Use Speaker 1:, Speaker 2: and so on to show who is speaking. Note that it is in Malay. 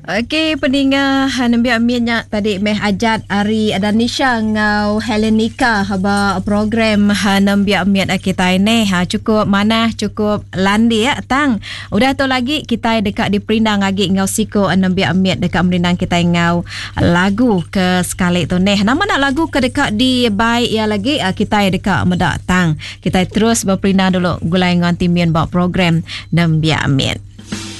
Speaker 1: Okey, pendengar Nabi Aminnya tadi meh ajat Ari Adanisha ngau Helenika haba program Nabi Amin kita ini cukup mana cukup landi ya tang. Udah tu lagi kita dekat di Perindang lagi ngau siko Nabi Amin dekat Perindang kita ngau lagu ke sekali tu neh. Nama nak lagu ke dekat di baik ya lagi kita dekat medak tang. Kita terus berperindang dulu gulai ngan timian bawa program Nabi Amin.